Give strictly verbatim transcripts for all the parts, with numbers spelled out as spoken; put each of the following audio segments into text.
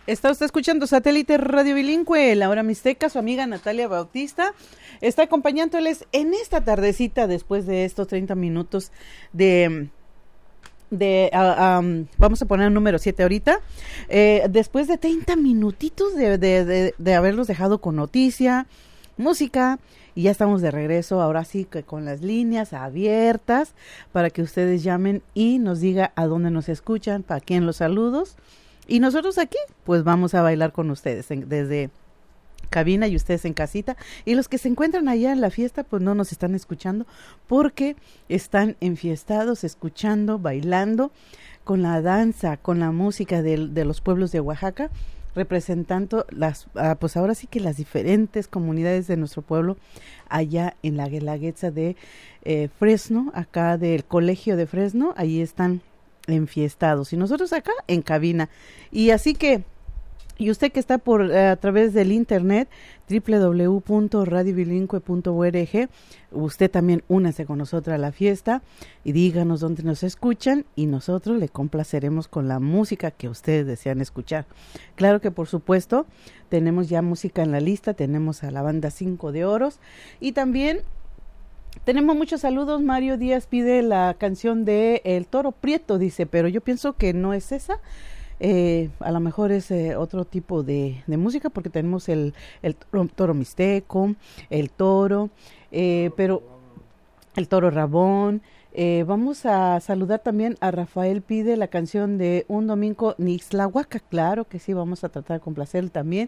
Está usted escuchando Satélite Radio Bilingüe, la hora mixteca, su amiga Natalia Bautista está acompañándoles en esta tardecita después de estos treinta minutos de... de uh, um, vamos a poner el número siete ahorita, eh, después de treinta minutitos de, de, de, de haberlos dejado con noticia, música, y ya estamos de regreso, ahora sí que con las líneas abiertas para que ustedes llamen y nos diga a dónde nos escuchan, para quién los saludos. Y nosotros aquí, pues vamos a bailar con ustedes en, desde cabina y ustedes en casita. Y los que se encuentran allá en la fiesta, pues no nos están escuchando porque están enfiestados, escuchando, bailando con la danza, con la música de, de los pueblos de Oaxaca, representando las, ah, pues ahora sí que las diferentes comunidades de nuestro pueblo allá en la Guelaguetza de eh, Fresno, acá del colegio de Fresno, ahí están enfiestados y nosotros acá en cabina. Y así que, y usted que está por eh, a través del internet doble u doble u doble u punto radio bilingüe punto org, usted también únase con nosotros a la fiesta y díganos dónde nos escuchan y nosotros le complaceremos con la música que ustedes desean escuchar. Claro que por supuesto tenemos ya música en la lista, tenemos a la banda Cinco de Oros y también tenemos muchos saludos. Mario Díaz pide la canción de El Toro Prieto, dice, pero yo pienso que no es esa. Eh, a lo mejor es eh, otro tipo de, de música porque tenemos el, el toro, toro mixteco, el toro, eh, pero el toro rabón. Eh, vamos a saludar también a Rafael, pide la canción de Un Domingo Nixlahuaca, claro que sí, vamos a tratar de complacer también.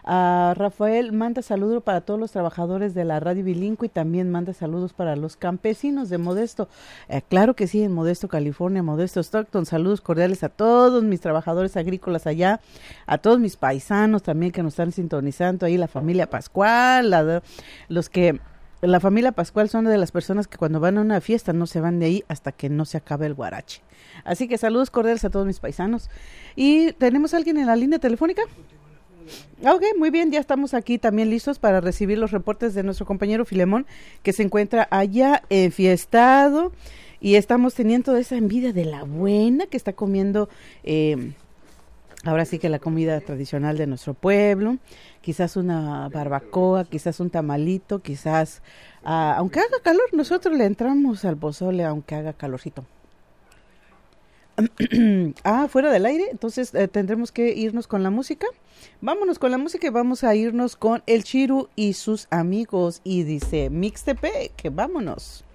A Rafael manda saludos para todos los trabajadores de la radio bilingüe y también manda saludos para los campesinos de Modesto, eh, claro que sí, en Modesto, California, Modesto, Stockton, saludos cordiales a todos mis trabajadores agrícolas allá, a todos mis paisanos también que nos están sintonizando ahí, la familia Pascual, la, los que... La familia Pascual son de las personas que cuando van a una fiesta no se van de ahí hasta que no se acabe el guarache. Así que saludos cordiales a todos mis paisanos. ¿Y tenemos a alguien en la línea telefónica? Ok, muy bien, ya estamos aquí también listos para recibir los reportes de nuestro compañero Filemón, que se encuentra allá enfiestado y estamos teniendo esa envidia de la buena que está comiendo... Eh, Ahora sí que la comida tradicional de nuestro pueblo, quizás una barbacoa, quizás un tamalito, quizás, uh, aunque haga calor, nosotros le entramos al pozole aunque haga calorcito. Ah, fuera del aire, entonces eh, tendremos que irnos con la música. Vámonos con la música y vamos a irnos con el Chiru y sus amigos. Y dice Mixtepec, que vámonos.